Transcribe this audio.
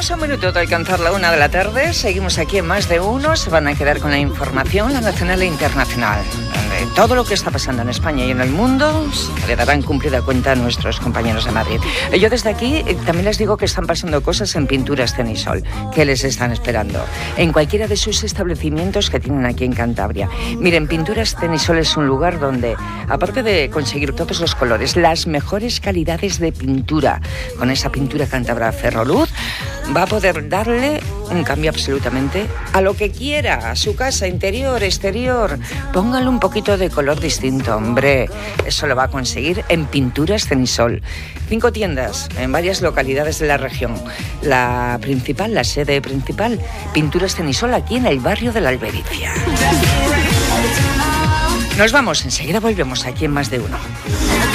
Estamos a un minuto de alcanzar la 1 de la tarde. Seguimos aquí en Más de Uno. Se van a quedar con la información, la nacional e internacional. De todo lo que está pasando en España y en el mundo le darán cumplida cuenta a nuestros compañeros de Madrid. Yo desde aquí también les digo que están pasando cosas en Pinturas Cenisol, que les están esperando en cualquiera de sus establecimientos que tienen aquí en Cantabria. Miren, Pinturas Cenisol es un lugar donde, aparte de conseguir todos los colores, las mejores calidades de pintura, con esa pintura cántabra Ferroluz, va a poder darle un cambio absolutamente a lo que quiera, a su casa, interior, exterior. Póngale un poquito de color distinto, hombre. Eso lo va a conseguir en Pinturas Cenisol. 5 tiendas en varias localidades de la región. La principal, la sede principal, Pinturas Cenisol, aquí en el barrio de la Albericia. Nos vamos, enseguida volvemos aquí en Más de Uno.